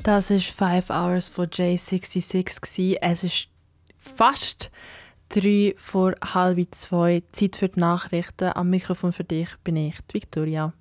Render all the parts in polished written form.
Das war 5 Hours von J66. Es ist fast 3 vor halb 2. Zeit für die Nachrichten. Am Mikrofon für dich bin ich, die Victoria.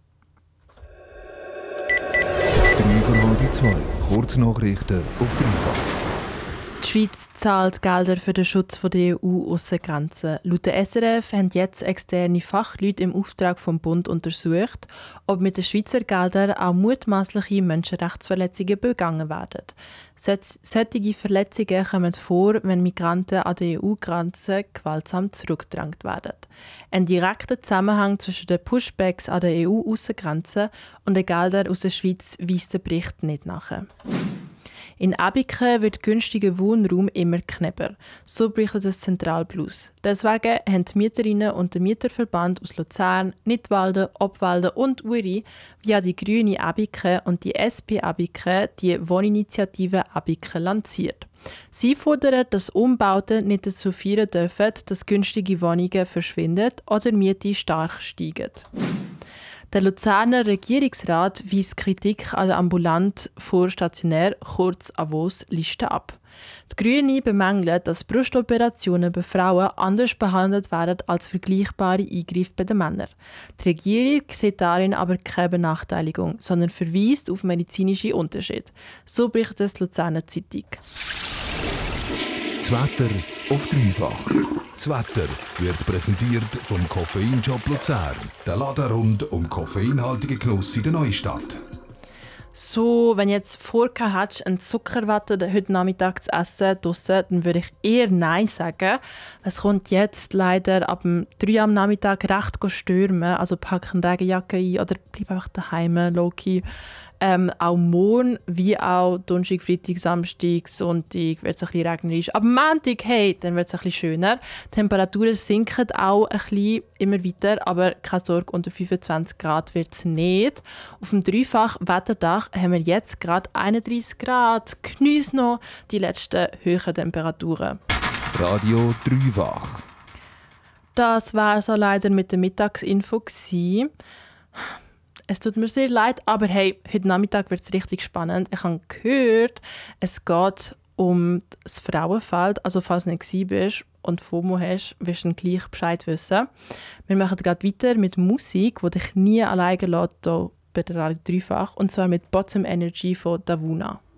3 vor halb 2. Kurznachrichten auf Dreifach. Die Schweiz zahlt Gelder für den Schutz der EU-Aussengrenzen. Laut der SRF haben jetzt externe Fachleute im Auftrag vom Bund untersucht, ob mit den Schweizer Geldern auch mutmaßliche Menschenrechtsverletzungen begangen werden. Solche Verletzungen kommen vor, wenn Migranten an der EU-Grenze gewaltsam zurückgedrängt werden. Ein direkter Zusammenhang zwischen den Pushbacks an der EU-Aussengrenze und den Geldern aus der Schweiz weist der Bericht nicht nach. In Abiken wird günstiger Wohnraum immer knapper. So berichtet das Zentralplus. Deswegen haben die Mieterinnen und der Mieterverband aus Luzern, Nidwalden, Obwalden und Uri via die Grüne Abiken und die SP Abiken die Wohninitiative Abiken lanciert. Sie fordern, dass Umbauten nicht dazu führen dürfen, dass günstige Wohnungen verschwinden oder Mieten stark steigen. Der Luzerner Regierungsrat weist Kritik an der ambulant vorstationär, kurz AWOS-Liste ab. Die Grünen bemängeln, dass Brustoperationen bei Frauen anders behandelt werden als vergleichbare Eingriffe bei den Männern. Die Regierung sieht darin aber keine Benachteiligung, sondern verweist auf medizinische Unterschiede. So berichtet es die Luzerner Zeitung. Das Wetter auf Dreifach. Das Wetter wird präsentiert vom Koffeinshop Luzern. Der Laden rund um koffeinhaltige Genuss in der Neustadt. So, wenn du jetzt vorgehabt hättest, eine Zuckerwatte heute Nachmittag zu essen draussen, dann würde ich eher Nein sagen. Es kommt jetzt leider ab 3 am Nachmittag recht stürmen. Also pack eine Regenjacke ein oder bleib einfach daheim, low-key. Auch morgen, wie auch Donnerstag, Freitag, Samstag, Sonntag wird es ein bisschen regnerisch. Aber Montag, hey, dann wird es ein bisschen schöner. Die Temperaturen sinken auch ein bisschen immer weiter, aber keine Sorge, unter 25 Grad wird es nicht. Auf dem Dreifach-Wetterdach haben wir jetzt gerade 31 Grad. Geniess noch die letzten hohen Temperaturen. Radio Dreifach. Das war es auch leider mit der Mittagsinfo. Es tut mir sehr leid, aber hey, heute Nachmittag wird es richtig spannend. Ich habe gehört, es geht um das Frauenfeld. Also falls du nicht gewesen bist und FOMO hast, wirst du dann gleich Bescheid wissen. Wir machen gerade weiter mit Musik, die dich nie alleine lässt, hier bei der Radio Dreifach. Und zwar mit Bottom Energy von Davuna.